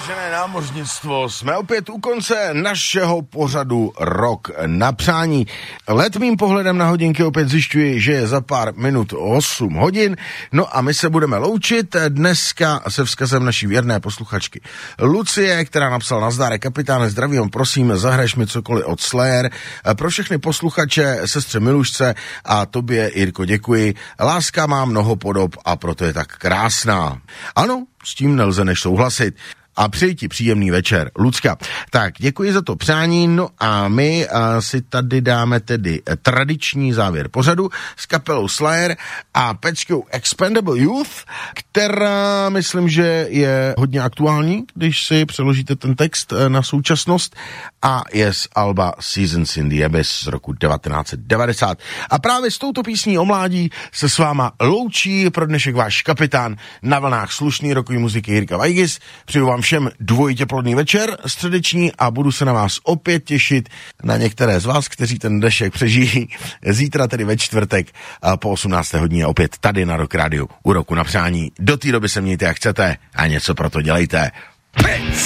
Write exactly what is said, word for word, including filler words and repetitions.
Vážené námořnictvo, jsme opět u konce našeho pořadu Rok na přání. Letmým pohledem na hodinky opět zjišťuji, že je za pár minut osm hodin, no a my se budeme loučit dneska se vzkazem naší věrné posluchačky Lucie, která napsala: nazdárek kapitáne, zdravím, prosím, zahraješ mi cokoliv od Slayer. Pro všechny posluchače, sestře Milušce a tobě, Jirko, děkuji. Láska má mnoho podob a proto je tak krásná. Ano, s tím nelze než souhlasit. A přeji ti příjemný večer, Lucka. Tak, děkuji za to přání, no a my a, si tady dáme tedy tradiční závěr pořadu s kapelou Slayer a peckou Expendable Youth, která myslím, že je hodně aktuální, když si přeložíte ten text na současnost, a je z alba Seasons in the Abyss z roku devatenáct set devadesát. A právě s touto písní o mládí se s váma loučí pro dnešek váš kapitán na vlnách slušný rokový muziky Jirka Vajgis. Přeju vám všem dvojitě plodný večer středeční a budu se na vás opět těšit, na některé z vás, kteří ten dnešek přežijí, zítra tedy ve čtvrtek po osmnácté hodině opět tady na Rock Radio u Roku na přání. Do té doby se mějte jak chcete a něco pro to dělejte. Pec!